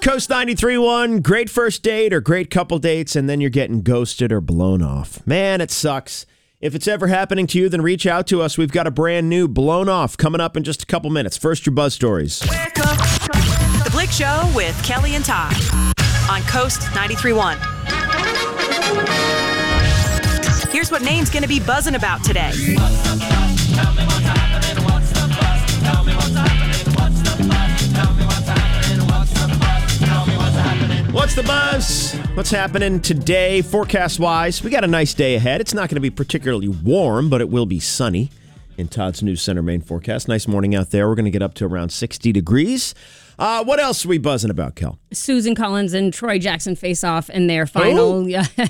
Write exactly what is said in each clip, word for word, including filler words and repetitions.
Coast ninety-three point one, great first date or great couple dates, and then you're getting ghosted or blown off. Man, it sucks. If it's ever happening to you, then reach out to us. We've got a brand new Blown Off coming up in just a couple minutes. First, your Buzz Stories. The Blake Show with Kelly and Todd on Coast ninety-three point one. Here's what Maine's going to be buzzing about today. What's the buzz? What's happening today, forecast-wise? We got a nice day ahead. It's not going to be particularly warm, but it will be sunny in Todd's News Center Maine forecast. Nice morning out there. We're going to get up to around sixty degrees. Uh, what else are we buzzing about, Kel? Susan Collins and Troy Jackson face off in their final.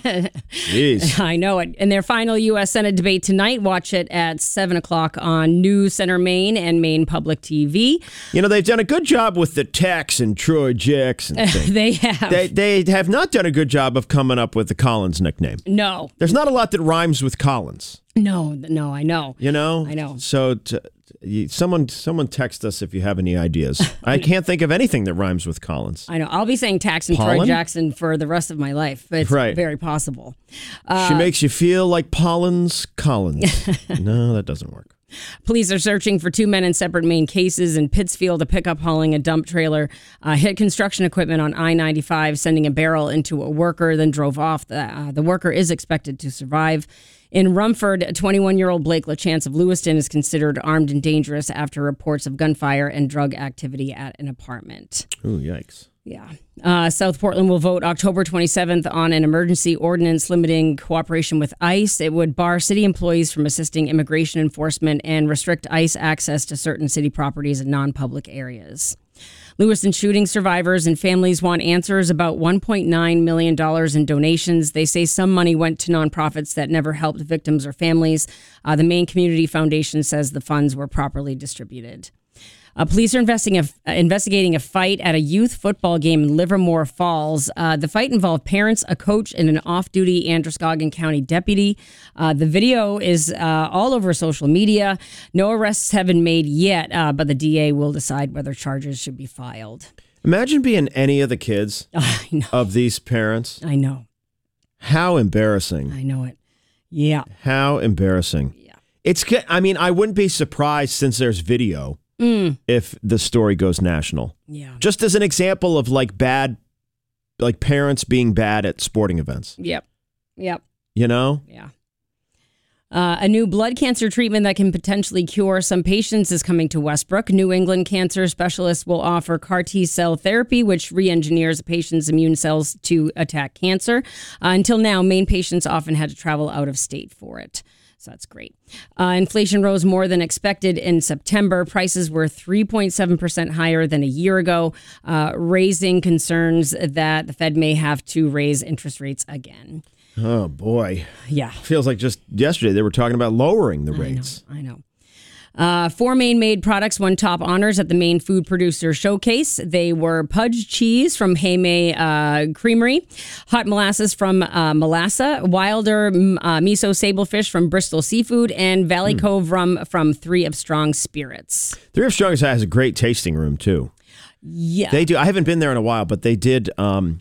Jeez. I know it. In their final U S Senate debate tonight. Watch it at seven o'clock on News Center Maine and Maine Public T V. You know, they've done a good job with the Tex and Troy Jackson thing. They have. They, they have not done a good job of coming up with the Collins nickname. No. There's not a lot that rhymes with Collins. No, no, I know. You know? I know. So t- you, someone someone text us if you have any ideas. I can't think of anything that rhymes with Collins. I know. I'll be saying Tax and Pollen? Troy Jackson for the rest of my life. But it's Right. very possible. Uh, she makes you feel like Pollens Collins. No, that doesn't work. Police are searching for two men in separate Maine cases. In Pittsfield, a pickup hauling a dump trailer uh, hit construction equipment on I ninety-five, sending a barrel into a worker, then drove off. The, uh, the worker is expected to survive. In Rumford, twenty-one-year-old Blake LaChance of Lewiston is considered armed and dangerous after reports of gunfire and drug activity at an apartment. Ooh, yikes. Yeah. Uh, South Portland will vote October twenty-seventh on an emergency ordinance limiting cooperation with ICE. It would bar city employees from assisting immigration enforcement and restrict ICE access to certain city properties in non-public areas. Lewiston shooting survivors and families want answers about one point nine million dollars in donations. They say some money went to nonprofits that never helped victims or families. Uh, the Maine Community Foundation says the funds were properly distributed. Uh, police are investigating a, uh, investigating a fight at a youth football game in Livermore Falls. Uh, the fight involved parents, a coach, and an off-duty Androscoggin County deputy. Uh, the video is uh, all over social media. No arrests have been made yet, uh, but the D A will decide whether charges should be filed. Imagine being any of the kids I know. of these parents. I know. How embarrassing. I know it. Yeah. How embarrassing. Yeah. It's. I mean, I wouldn't be surprised since there's video. Mm. If the story goes national. Yeah. Just as an example of like bad, like parents being bad at sporting events. Yep. Yep. You know? Yeah. Uh, a new blood cancer treatment that can potentially cure some patients is coming to Westbrook. New England cancer specialists will offer C A R T-cell therapy, which re-engineers a patient's immune cells to attack cancer. Uh, until now, Maine patients often had to travel out of state for it. So that's great. Uh, inflation rose more than expected in September. Prices were three point seven percent higher than a year ago, uh, raising concerns that the Fed may have to raise interest rates again. Oh, boy. Yeah. Feels like just yesterday they were talking about lowering the rates. I know. I know. Uh, four Maine-made products won top honors at the Maine Food Producer Showcase. They were Pudge cheese from Haymay uh, Creamery, hot molasses from uh, Melassa, Wilder uh, miso sablefish from Bristol Seafood, and Valley mm. Cove rum from Three of Strong Spirits. Three of Strong has a great tasting room, too. Yeah. They do. I haven't been there in a while, but they did... Um,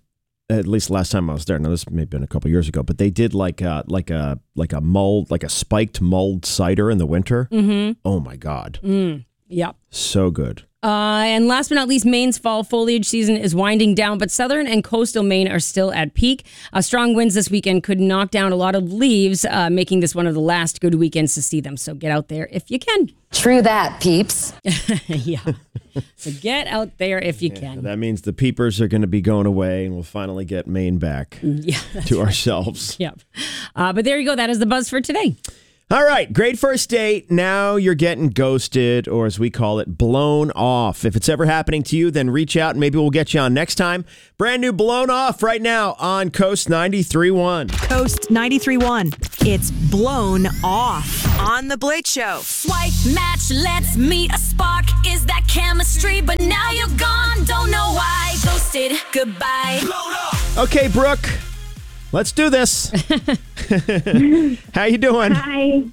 at least last time I was there. Now this may have been a couple years ago, but they did like a, like a like a mulled like a spiked mulled cider in the winter. Mm-hmm. Oh my God! Mm, yep. So good. Uh, and last but not least, Maine's fall foliage season is winding down, but southern and coastal Maine are still at peak. Uh, strong winds this weekend could knock down a lot of leaves, uh, making this one of the last good weekends to see them. So get out there if you can. True that, peeps. Yeah. So get out there if you yeah, can. That means the peepers are going to be going away and we'll finally get Maine back yeah, to right. ourselves. Yep. Uh, but there you go. That is the buzz for today. All right. Great first date. Now you're getting ghosted, or as we call it, blown off. If it's ever happening to you, then reach out and maybe we'll get you on next time. Brand new Blown Off right now on Coast ninety-three point one. Coast ninety-three point one. It's Blown Off on The Blake Show. Swipe, match, let's meet a spark. Is that chemistry? But now you're gone. Don't know why. Ghosted. Goodbye. Okay, Brooke. Let's do this. How you doing? Hi.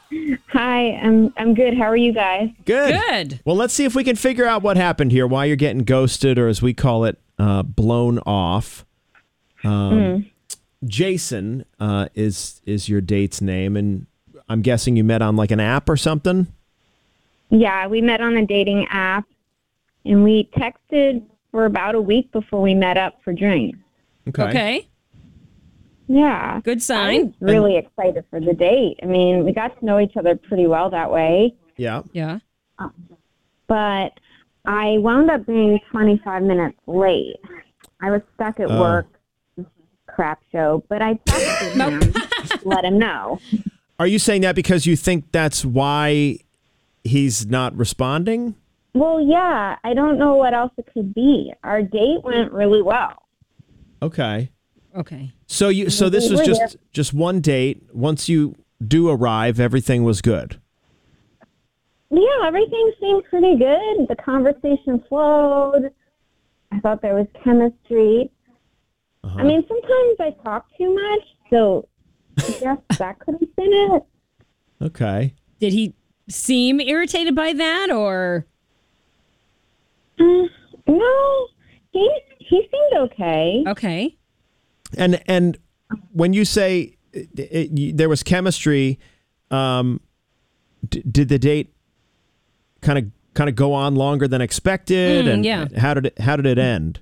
Hi, I'm I'm good. How are you guys? Good. Good. Well, let's see if we can figure out what happened here, why you're getting ghosted, or as we call it, uh, blown off. Um, Mm. Jason uh, is is your date's name, and I'm guessing you met on like an app or something? Yeah, we met on a dating app, and we texted for about a week before we met up for drinks. Okay. Okay. Yeah. Good I sign. was really excited for the date. I mean, we got to know each other pretty well that way, Yeah. Yeah. but I wound up being twenty-five minutes late. I was stuck at Oh. work. Crap show, but I texted him to let him know. Are you saying that because you think that's why he's not responding? Well, yeah, I don't know what else it could be. Our date went really well. Okay. Okay. So you so this was just just one date. Once you do arrive, everything was good. Yeah, everything seemed pretty good. The conversation flowed. I thought there was chemistry. Uh-huh. I mean, sometimes I talk too much, so I guess that could have been it. Okay. Did he seem irritated by that, or? Uh, no, he he seemed okay. Okay. And and when you say it, it, you, there was chemistry, um, d- did the date kind of kind of go on longer than expected? Mm, and yeah. how did it how did it end?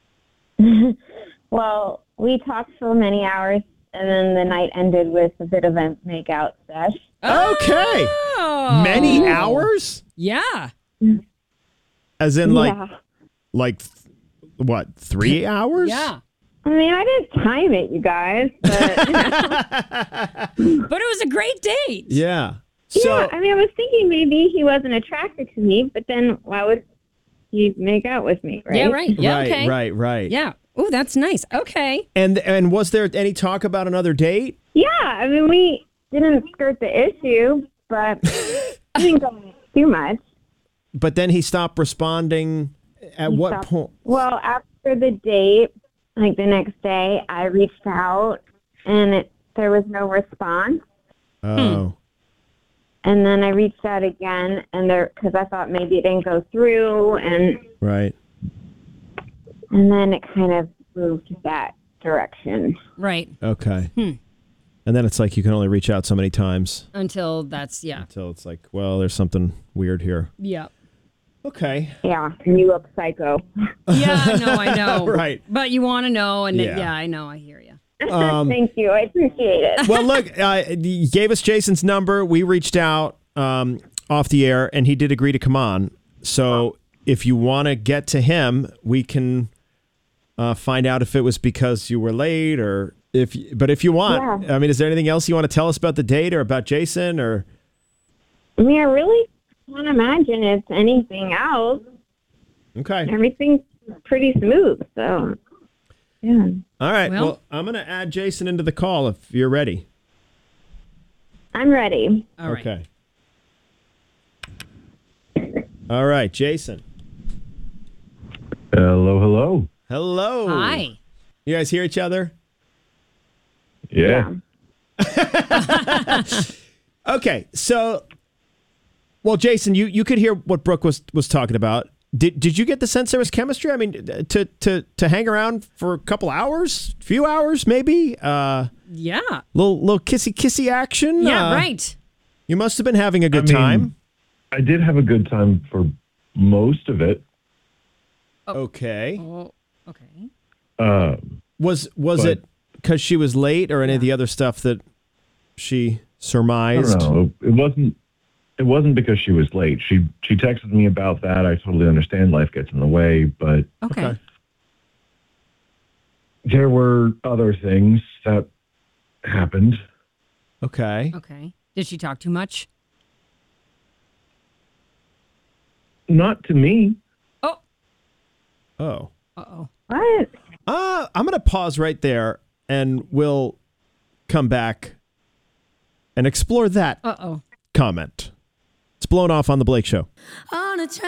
Well, we talked for many hours, and then the night ended with a bit of a make-out sesh. Okay. Oh. Many hours? Yeah. As in like yeah. like th- what, three hours? Yeah. I mean, I didn't time it, you guys, but you know. But it was a great date. Yeah. So yeah, I mean, I was thinking maybe he wasn't attracted to me, but then why would he make out with me, right? Yeah, right. Yeah, right, okay. right, right. Yeah. Oh, that's nice. Okay. And and was there any talk about another date? Yeah, I mean, we didn't skirt the issue, but we didn't go into too much. But then he stopped responding. At He what stopped- point? Well, after the date, like the next day, I reached out, and it, there was no response. Oh. And then I reached out again, and there because I thought maybe it didn't go through, and Right. and then it kind of moved that direction. Right. Okay. And then it's like you can only reach out so many times Until that's, yeah. until it's like, well, there's something weird here. Yeah. Okay. Yeah, and you look psycho. Yeah, no, I know. Right. But you want to know, and Yeah. yeah. yeah, I know. I hear you. Thank you. I appreciate it. Well, look, uh, he gave us Jason's number. We reached out um, off the air, and he did agree to come on. So if you want to get to him, we can uh, find out if it was because you were late or if. But if you want, Yeah. I mean, is there anything else you want to tell us about the date or about Jason or? I mean, I really can't imagine it's anything else. Okay. Everything's pretty smooth, so yeah. All right. Well, Well- I'm going to add Jason into the call if you're ready. I'm ready. All right. Okay. All right, Jason. Hello, hello. Hello. Hi. You guys hear each other? Yeah. Okay, so, well, Jason, you, you could hear what Brooke was, was talking about. Did did you get the sense there was chemistry? I mean, to to to hang around for a couple hours, few hours, maybe. Uh, Yeah. little little kissy kissy action. Yeah, Uh, right. You must have been having a good I mean- time. I did have a good time for most of it. Okay. Oh, okay. Um, Was was But- it because she was late, or any of the other stuff that she I don't surmised? know. It wasn't. It wasn't because she was late. She she texted me about that. I totally understand life gets in the way, but Okay. Okay. there were other things that happened. Okay. Okay. Did she talk too much? Not to me. Oh. Oh. Uh-oh. What? Uh, I'm going to pause right there, and we'll come back and explore that Uh-oh. comment. It's blown off on the Blake Show. On a train